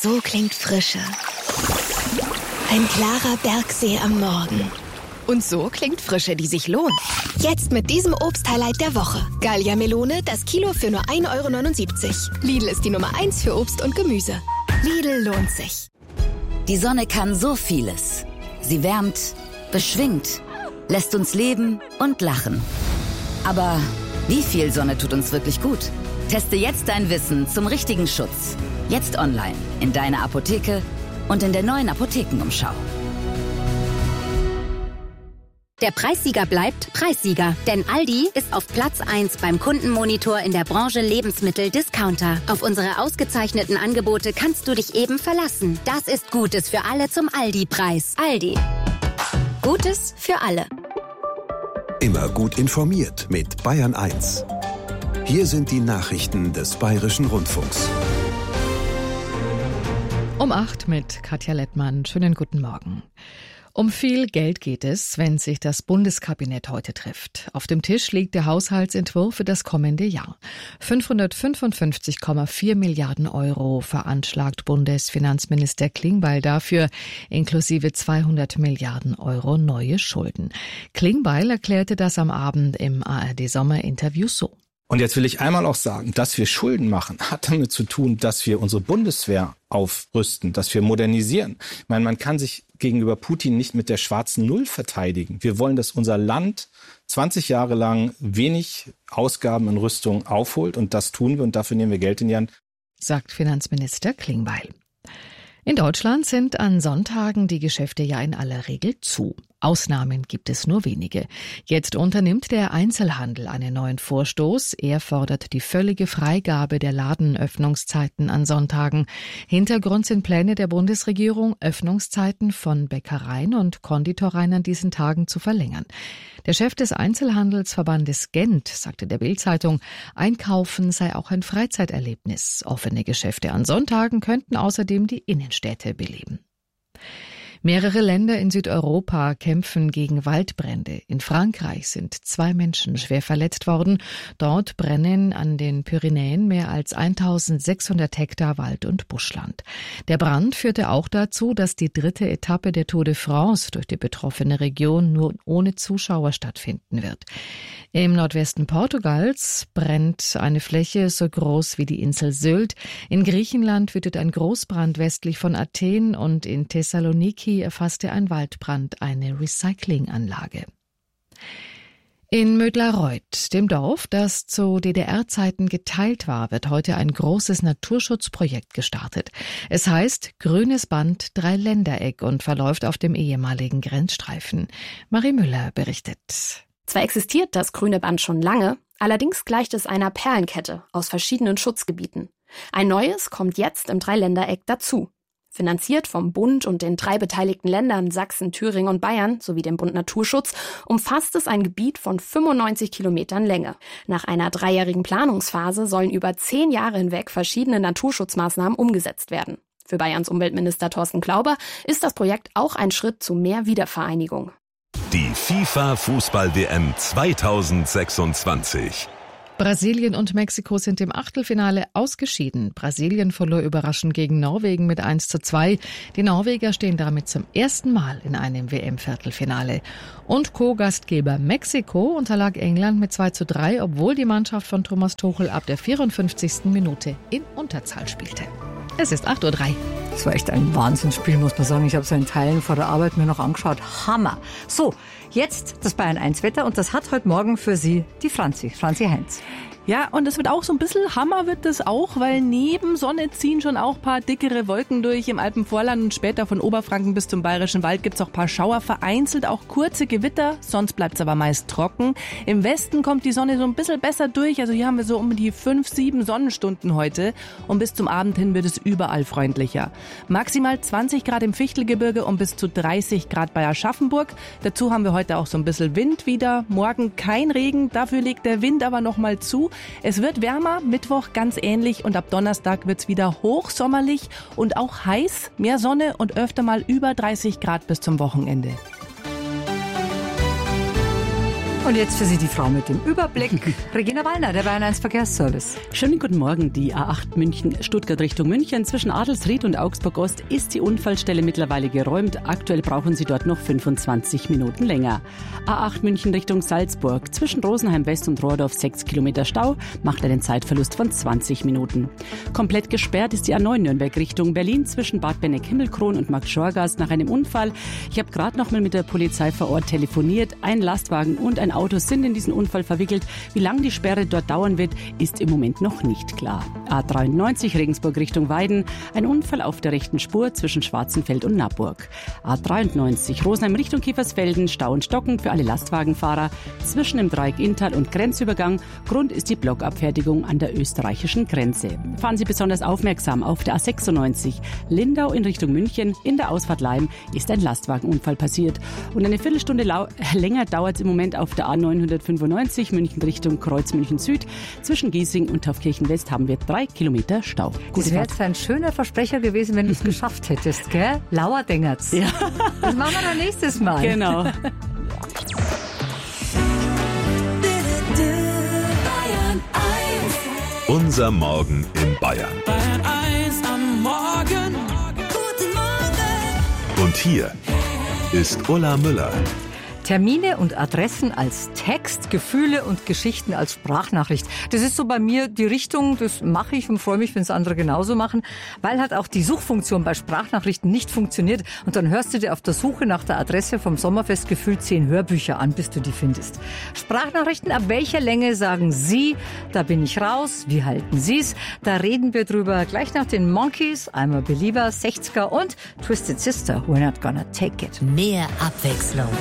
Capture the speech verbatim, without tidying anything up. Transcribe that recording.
So klingt Frische. Ein klarer Bergsee am Morgen. Und so klingt Frische, die sich lohnt. Jetzt mit diesem Obst-Highlight der Woche. Gallia-Melone, das Kilo für nur ein Euro neunundsiebzig. Lidl ist die Nummer eins für Obst und Gemüse. Lidl lohnt sich. Die Sonne kann so vieles. Sie wärmt, beschwingt, lässt uns leben und lachen. Aber wie viel Sonne tut uns wirklich gut? Teste jetzt dein Wissen zum richtigen Schutz. Jetzt online, in deiner Apotheke und in der neuen Apothekenumschau. Der Preissieger bleibt Preissieger, denn Aldi ist auf Platz eins beim Kundenmonitor in der Branche Lebensmittel-Discounter. Auf unsere ausgezeichneten Angebote kannst du dich eben verlassen. Das ist Gutes für alle zum Aldi-Preis. Aldi. Gutes für alle. Immer gut informiert mit Bayern eins. Hier sind die Nachrichten des Bayerischen Rundfunks. Um acht mit Katja Lettmann. Schönen guten Morgen. Um viel Geld geht es, wenn sich das Bundeskabinett heute trifft. Auf dem Tisch liegt der Haushaltsentwurf für das kommende Jahr. fünfhundertfünfundfünfzig Komma vier Milliarden Euro veranschlagt Bundesfinanzminister Klingbeil dafür, inklusive zweihundert Milliarden Euro neue Schulden. Klingbeil erklärte das am Abend im A R D-Sommerinterview so. Und jetzt will ich einmal auch sagen, dass wir Schulden machen, hat damit zu tun, dass wir unsere Bundeswehr aufrüsten, dass wir modernisieren. Ich meine, man kann sich gegenüber Putin nicht mit der schwarzen Null verteidigen. Wir wollen, dass unser Land zwanzig Jahre lang wenig Ausgaben in Rüstung aufholt und das tun wir und dafür nehmen wir Geld in die Hand. Sagt Finanzminister Klingbeil. In Deutschland sind an Sonntagen die Geschäfte ja in aller Regel zu. Ausnahmen gibt es nur wenige. Jetzt unternimmt der Einzelhandel einen neuen Vorstoß. Er fordert die völlige Freigabe der Ladenöffnungszeiten an Sonntagen. Hintergrund sind Pläne der Bundesregierung, Öffnungszeiten von Bäckereien und Konditoreien an diesen Tagen zu verlängern. Der Chef des Einzelhandelsverbandes Gent sagte der Bild-Zeitung, Einkaufen sei auch ein Freizeiterlebnis. Offene Geschäfte an Sonntagen könnten außerdem die Innenstädte beleben. Mehrere Länder in Südeuropa kämpfen gegen Waldbrände. In Frankreich sind zwei Menschen schwer verletzt worden. Dort brennen an den Pyrenäen mehr als eintausendsechshundert Hektar Wald- und Buschland. Der Brand führte auch dazu, dass die dritte Etappe der Tour de France durch die betroffene Region nur ohne Zuschauer stattfinden wird. Im Nordwesten Portugals brennt eine Fläche so groß wie die Insel Sylt. In Griechenland wütet ein Großbrand westlich von Athen und in Thessaloniki erfasste ein Waldbrand eine Recyclinganlage. In Mödlareuth, dem Dorf, das zu D D R-Zeiten geteilt war, wird heute ein großes Naturschutzprojekt gestartet. Es heißt Grünes Band Dreiländereck und verläuft auf dem ehemaligen Grenzstreifen. Marie Müller berichtet. Zwar existiert das grüne Band schon lange, allerdings gleicht es einer Perlenkette aus verschiedenen Schutzgebieten. Ein neues kommt jetzt im Dreiländereck dazu. Finanziert vom Bund und den drei beteiligten Ländern Sachsen, Thüringen und Bayern sowie dem Bund Naturschutz umfasst es ein Gebiet von fünfundneunzig Kilometern Länge. Nach einer dreijährigen Planungsphase sollen über zehn Jahre hinweg verschiedene Naturschutzmaßnahmen umgesetzt werden. Für Bayerns Umweltminister Thorsten Glauber ist das Projekt auch ein Schritt zu mehr Wiedervereinigung. Die FIFA-Fußball-W M zweitausendsechsundzwanzig. Brasilien und Mexiko sind im Achtelfinale ausgeschieden. Brasilien verlor überraschend gegen Norwegen mit eins zu zwei. Die Norweger stehen damit zum ersten Mal in einem W M-Viertelfinale. Und Co-Gastgeber Mexiko unterlag England mit zwei zu drei, obwohl die Mannschaft von Thomas Tuchel ab der vierundfünfzigsten Minute in Unterzahl spielte. Es ist acht Uhr drei. Das war echt ein Wahnsinnsspiel, muss man sagen. Ich habe es in Teilen vor der Arbeit mir noch angeschaut. Hammer. So, jetzt das Bayern eins Wetter und das hat heute Morgen für Sie die Franzi, Franzi Heinz. Ja, und es wird auch so ein bisschen Hammer wird das auch, weil neben Sonne ziehen schon auch ein paar dickere Wolken durch im Alpenvorland und später von Oberfranken bis zum Bayerischen Wald gibt's auch ein paar Schauer, vereinzelt auch kurze Gewitter, sonst bleibt's aber meist trocken. Im Westen kommt die Sonne so ein bisschen besser durch, also hier haben wir so um die fünf, sieben Sonnenstunden heute und bis zum Abend hin wird es überall freundlicher. Maximal zwanzig Grad im Fichtelgebirge und bis zu dreißig Grad bei Aschaffenburg. Dazu haben wir heute auch so ein bisschen Wind wieder, morgen kein Regen, dafür legt der Wind aber nochmal zu. Es wird wärmer, Mittwoch ganz ähnlich und ab Donnerstag wird's wieder hochsommerlich und auch heiß, mehr Sonne und öfter mal über dreißig Grad bis zum Wochenende. Und jetzt für Sie die Frau mit dem Überblick. Regina Wallner, der Bayern eins Verkehrsservice. Schönen guten Morgen. Die A acht München, Stuttgart Richtung München. Zwischen Adelsried und Augsburg Ost ist die Unfallstelle mittlerweile geräumt. Aktuell brauchen Sie dort noch fünfundzwanzig Minuten länger. A acht München Richtung Salzburg. Zwischen Rosenheim West und Rohrdorf sechs Kilometer Stau. Macht einen Zeitverlust von zwanzig Minuten. Komplett gesperrt ist die A neun Nürnberg Richtung Berlin. Zwischen Bad Benneck-Himmelkron und Markt-Schorgast nach einem Unfall. Ich habe gerade noch mal mit der Polizei vor Ort telefoniert. Ein Lastwagen und ein Auto sind in diesen Unfall verwickelt. Wie lange die Sperre dort dauern wird, ist im Moment noch nicht klar. A dreiundneunzig Regensburg Richtung Weiden. Ein Unfall auf der rechten Spur zwischen Schwarzenfeld und Naburg. A dreiundneunzig Rosenheim Richtung Kiefersfelden. Stau und Stocken für alle Lastwagenfahrer. Zwischen dem Dreieck Inntal und Grenzübergang. Grund ist die Blockabfertigung an der österreichischen Grenze. Fahren Sie besonders aufmerksam auf der A sechsundneunzig. Lindau in Richtung München. In der Ausfahrt Leim ist ein Lastwagenunfall passiert. Und eine Viertelstunde lau- länger dauert es im Moment auf der A neunhundertfünfundneunzig München Richtung Kreuz München Süd. Zwischen Giesing und Taufkirchen West haben wir drei Kilometer Stau. Das wäre jetzt ein schöner Versprecher gewesen, wenn du es geschafft hättest, gell? Lauerdängert's. Ja. Das machen wir dann nächstes Mal. Genau. Unser Morgen in Bayern. Bayern eins am Morgen. Guten Morgen. Und hier ist Ulla Müller. Termine und Adressen als Text, Gefühle und Geschichten als Sprachnachricht. Das ist so bei mir die Richtung, das mache ich und freue mich, wenn es andere genauso machen, weil halt auch die Suchfunktion bei Sprachnachrichten nicht funktioniert und dann hörst du dir auf der Suche nach der Adresse vom Sommerfest gefühlt zehn Hörbücher an, bis du die findest. Sprachnachrichten, ab welcher Länge sagen Sie, da bin ich raus, wie halten Sie's? Da reden wir drüber gleich nach den Monkeys, I'm a Believer, sechziger und Twisted Sister, We're Not Gonna Take It. Mehr Abwechslung